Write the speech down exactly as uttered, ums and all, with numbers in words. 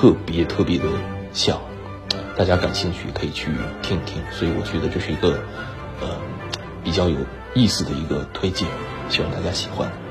特别特别的像，大家感兴趣可以去听一听。所以我觉得这是一个呃比较有意思的一个推荐，希望大家喜欢。